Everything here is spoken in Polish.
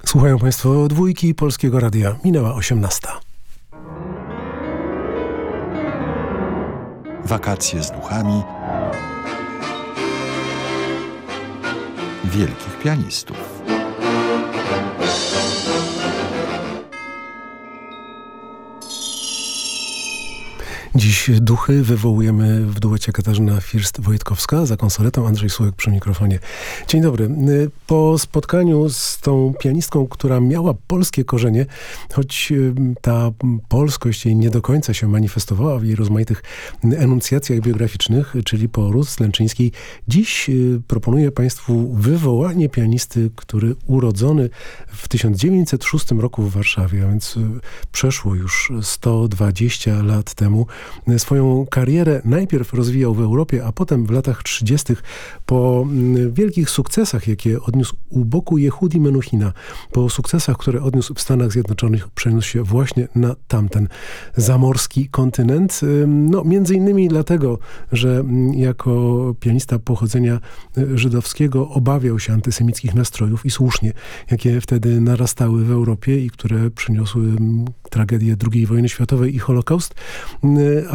Słuchają Państwo Dwójki Polskiego Radia. Minęła 18. Wakacje z duchami wielkich pianistów. Dziś duchy wywołujemy w duecie Katarzyna First-Wojtkowska, za konsoletą Andrzej Sługek przy mikrofonie. Dzień dobry. Po spotkaniu z tą pianistką, która miała polskie korzenie, choć ta polskość jej nie do końca się manifestowała w jej rozmaitych enuncjacjach biograficznych, czyli po Ruth Lęczyńskiej, dziś proponuję Państwu wywołanie pianisty, który urodzony w 1906 roku w Warszawie, a więc przeszło już 120 lat temu, swoją karierę najpierw rozwijał w Europie, a potem w latach 30. po wielkich sukcesach, jakie odniósł u boku Jehudi Menuhina, po sukcesach, które odniósł w Stanach Zjednoczonych, przeniósł się właśnie na tamten zamorski kontynent. No, między innymi dlatego, że jako pianista pochodzenia żydowskiego obawiał się antysemickich nastrojów i słusznie, jakie wtedy narastały w Europie i które przyniosły tragedię II wojny światowej i Holokaust.